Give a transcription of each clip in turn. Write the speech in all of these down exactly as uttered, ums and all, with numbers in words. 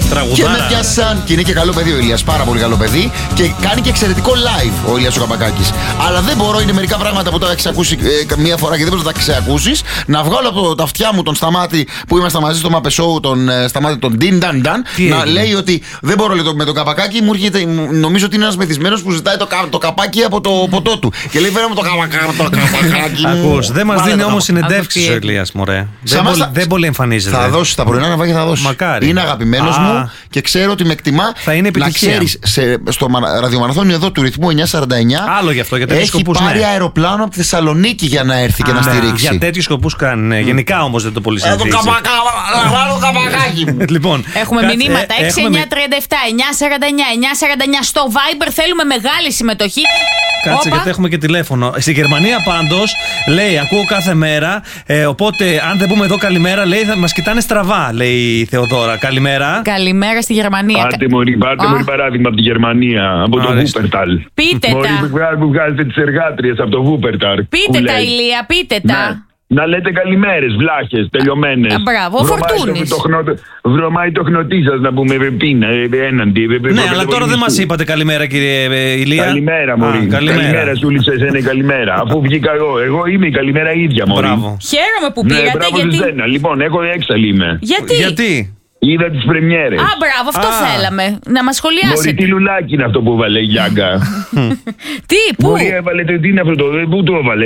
Και με πιάσαν. Και είναι και καλό παιδί ο Ηλίας, πάρα πολύ καλό παιδί. Και κάνει και εξαιρετικό live ο Ηλίας ο Καπακάκης. Αλλά δεν μπορώ, είναι μερικά πράγματα που τα έχεις ακούσει ε, μία φορά και δεν μπορείς να τα ξεακούσεις. Να βγάλω από τα αυτιά μου τον Σταμάτη που είμαστε μαζί στο Μαπε Show, τον ε, Σταμάτη τον Ντιν Νταν Νταν. Να λέει ότι δεν μπορώ λέει, με τον Καπακάκη, μου έρχεται, νομίζω ότι είναι ένας μεθυσμένος που ζητάει το, κα, το καπάκι από το ποτό του. Και λέει φέρε μου το καπακάκι. Ακούς, δεν μας δίνει όμως συνεντεύξεις ο Ηλίας, μωρέ. Δεν πολύ εμφανίζεται. Θα δώσει τα πρωινά ναυάγια, θα δώσει. Μακάρι. Είναι αγαπημένος μου και ξέρω ότι με εκτιμά. Θα είναι επιτυχία. Να ξέρεις, στο ραδιομαραθώνιο εδώ του ρυθμού εννιά σαράντα εννιά. Άλλο γι' αυτό, για έχει σκοπούς, πάρει ναι. αεροπλάνο από τη Θεσσαλονίκη για να έρθει Α, και να στηρίξει. Για τέτοιους σκοπούς κάνει. Ναι. Mm. Γενικά όμως δεν το πολύ συνηθίζει. Το καπακάκι μου. Λοιπόν, έχουμε κάτσε, μηνύματα έξι εννιά τριάντα επτά εννιά σαράντα εννιά εννιά σαράντα εννιά στο Viber. Θέλουμε μεγάλη συμμετοχή. Κάτσε, γιατί έχουμε και τηλέφωνο. Στη Γερμανία πάντως λέει, ακούω κάθε μέρα. Ε, οπότε, αν δεν πούμε εδώ καλημέρα, λέει, θα μας κοιτάνε στραβά, λέει η Θεοδώρα. Καλημέρα. Καλημέρα στη Γερμανία. Πάρτε μωρή, πάρτε μωρή παράδειγμα από τη Γερμανία, από το Βούπερταλ. Πείτε τα. Μωρή που βγάζετε τις εργάτριες από το Βούπερταλ. Πείτε τα, Ηλία, πείτε τα. Ναι. Να λέτε καλημέρες, βλάχες, τελειωμένες. Μπράβο, ο Φορτούνης. Βρωμάει το χνοτί σας να πούμε πίνα, έναντι. Ναι, αλλά τώρα δεν μας είπατε καλημέρα, κύριε Ηλία. Καλημέρα, μωρή. Καλημέρα, σου λείψε εσένα η καλημέρα. Αφού βγήκα εγώ, εγώ είμαι η καλημέρα ίδια, μωρή. Χαίρομαι που πήγατε. Ναι, μπράβο σε σένα. Λοιπόν, εγώ έξαλλη είμαι. Γιατί? Είδα τις πρεμιέρες. Α, μπράβο, αυτό Α. θέλαμε. Να μας σχολιάσετε. Μωρή, τι λουλάκι είναι αυτό που έβαλε η Γιάγκα. Τι, πού? Μωρή, έβαλε το, τι είναι αυτό το, πού το έβαλε.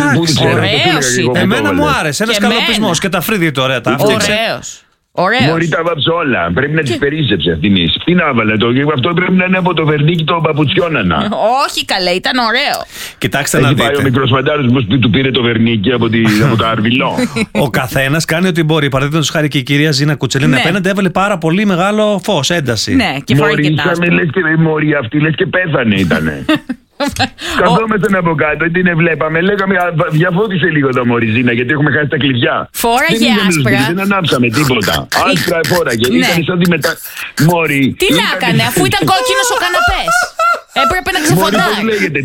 Ωραίος είναι. Εμένα μου άρεσε, ένας καλοπισμός και τα φρύδι του ωραία τα έφτιαξε. Ωραίος. Ωραίος. Μωρή, τα βάψε όλα. Πρέπει να τις περίσσεψε αυτήν. Τι να έβαλε το, αυτό πρέπει να είναι από το βερνίκι των παπουτσιώνανα. Όχι καλέ, ήταν ωραίο. Κοιτάξτε να δείτε. Έχει πάει ο μικρός φαντάρος που του πήρε το βερνίκι από, τη, από το αρβιλό. Ο καθένας κάνει ό,τι μπορεί. Παραδείγματος χάρη και η κυρία Ζήνα Κουτσελίνη απέναντι έβαλε πάρα πολύ μεγάλο φως, ένταση. Ναι, και φοράει και τάστρο. Μωρή, αυτή λες και πέθανε ήτανε. Καθόμαστε από κάτω, την βλέπαμε. Λέγαμε διαφώτισε λίγο το Μωριζίνα, γιατί έχουμε χάσει τα κλειδιά. Φόραγε άσπρα. Δεν ανάψαμε τίποτα. Άσπρα φόραγε. Ήταν σαν τη μετά. Μωρή. Τι να έκανε, αφού ήταν κόκκινος ο καναπές. Έπρεπε να ξεφωτάει. Πώς λέγεται,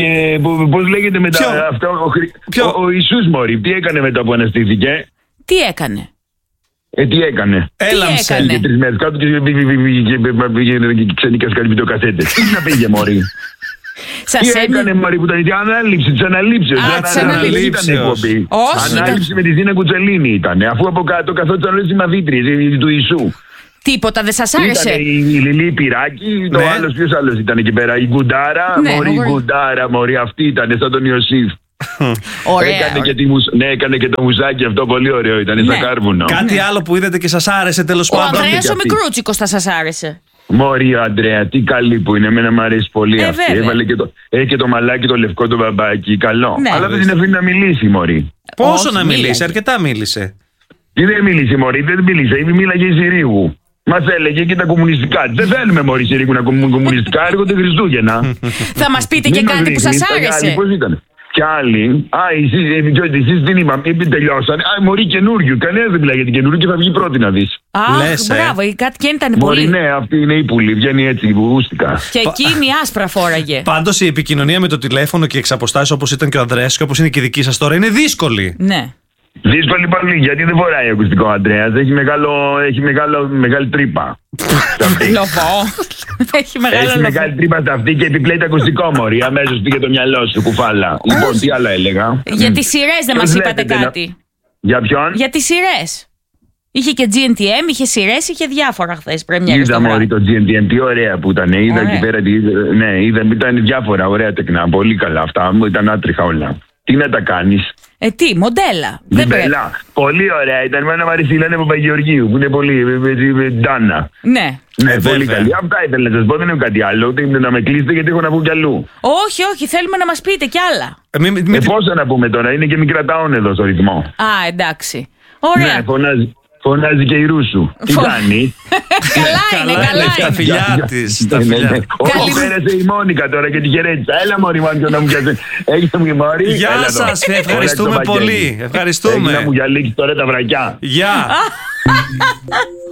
πώς λέγεται μετά αυτό. Ο Ιησούς, Μωρή, τι έκανε μετά που αναστήθηκε? Τι έκανε? Ε, τι έκανε? Έλαμψε. Και τρεις μέρες κάτω και ξενίκας κάτι βιντεοκασέτες. Τι να πήγε, Μωρή? Τι έκανε, Μωρή, που ήταν η ανάληψη της αναλήψεως. Αναλήψεως. Ανάληψη με τη Ζήνα Κουτσελίνη ήταν. Αφού από κάτω καθόταν όλες οι μαθήτριες του Ιησού. Τίποτα, δεν σας άρεσε? Ήταν η Λιλή Πυράκη, το άλλος, ποιος άλλος ήταν εκεί πέρα? Η Γκουντάρα, Μωρή, η Γκουντάρα, Μωρή, αυτή ήταν σαν τον Ιωσήφ. Έκανε και, τη μουσ... ναι, έκανε και το μουσάκι αυτό, πολύ ωραίο ήταν, ναι. Στα κάρβουνα. Κάτι ναι. άλλο που είδατε και σας άρεσε τέλος πάντων? Ο Ανδρέας ο Μικρούτσικος θα σας άρεσε. Μωρή, Αντρέα, τι καλή που είναι, εμένα μου αρέσει πολύ ε, αυτή. Έβαλε και το, ε, και το μαλάκι το λευκό το μπαμπάκι, καλό. Ναι, αλλά δεν την αφήνει να μιλήσει, Μωρή. Πόσο Όχι, να μιλήσει, μίλησε. αρκετά μίλησε. Τι δεν μίλησε, Μωρή, δεν μίλησε, μίλαγε η Συρίγου. Μας έλεγε και τα κομμουνιστικά. Δεν θέλουμε, Μωρή, Συρίγου να κομμουνιστικά, έρχονται Χριστούγεννα. Θα μας πείτε και κάτι που σας άρεσε? Πώς ήταν? Κι άλλοι, α, εσείς, εσείς δεν είπαμε, επειδή τελειώσανε. Α, Μωρή, καινούριου. Κανένα δεν μιλάει για την καινούριου και θα βγει πρώτη να δεις. Αχ, Λες, μπράβο, ε. κάτι και ήταν πολύ. Μωρή, ναι, αυτή είναι η πουλή, βγαίνει έτσι, γούστηκα. Και εκείνη άσπρα φόραγε. Πάντως η επικοινωνία με το τηλέφωνο και εξ αποστάσεις, όπως ήταν και ο Ανδρέας και όπως είναι και η δική σας τώρα, είναι δύσκολη. Ναι. Δύσκολη πολύ, γιατί δεν φοράει ακουστικό ο Ανδρέας. Έχει, μεγάλο, έχει μεγάλο, μεγάλη τρύπα. Λοβό. Έχει μεγάλο Έχει μεγάλη τρύπα στα αυτή και επιπλέει το ακουστικό, Μωρή. Αμέσως πήγε το μυαλό σου, κουφάλα. Λοιπόν, τι άλλο έλεγα? Για τις σειρές δεν μας είπατε κάτι? Για ποιον? Για τις σειρές. Είχε και τζι εν τι εμ, είχε σειρές, είχε διάφορα χθες πρεμιέρες. Είδα, Μωρή, το τζι εν τι εμ, τι ωραία που ήταν. Είδα εκεί πέρα, ναι, είδα, ήταν διάφορα ωραία τεκνά. Πολύ καλά αυτά, ήταν άτριχα όλα. Τι να τα κάνεις? Ε, τι, μοντέλα. Δεν πρέπει. Πολύ ωραία ήταν. Εμένα μου αρέσει η Λάνα Παπαγεωργίου που είναι πολύ ντάνα. Ναι. Ναι, ε, πολύ καλή. Αυτά ήθελα να σας πω. Δεν έχω κάτι άλλο. Ούτε να με κλείσετε γιατί έχω να πω κι αλλού. Όχι, όχι. Θέλουμε να μας πείτε κι άλλα. Ε, μη, μη, ε πόσα να πούμε τώρα. Είναι και μικρά ταόν εδώ στο ρυθμό. Α, εντάξει. Ωραία. Ναι, φωνάζει. Φωνάζει και η Ρούσου. Τι κάνει? Καλά είναι, καλά είναι. Τα φιλιά της. Όχι, πέρασε η Μόνικα τώρα και τη χαιρέτησα. Έλα, Μωρή, Μόνικα, να μου πιάσει. Έχετε μου Μωρή. Γεια σας, ευχαριστούμε πολύ. Ευχαριστούμε. Να μου γυαλίξει τώρα τα βρακιά. Γεια.